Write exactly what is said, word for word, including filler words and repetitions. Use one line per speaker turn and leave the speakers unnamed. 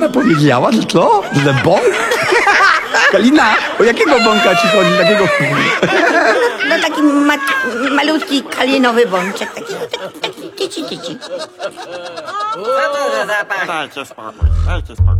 ona powiedziała, że co? Że bąk? Kalina, o jakiego bąka ci chodzi? Takiego...
No taki ma malutki kalinowy bączek, taki, no, taki, taki tyci, tyci.
Co to za zapach? Dajcie spokój, dajcie spokój.